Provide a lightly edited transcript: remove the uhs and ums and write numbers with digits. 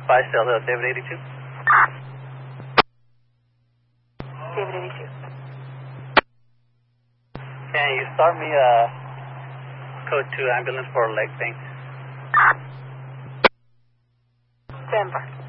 5 Delta, David 82. David 82. Can you start me code 2 ambulance for leg pain? Denver.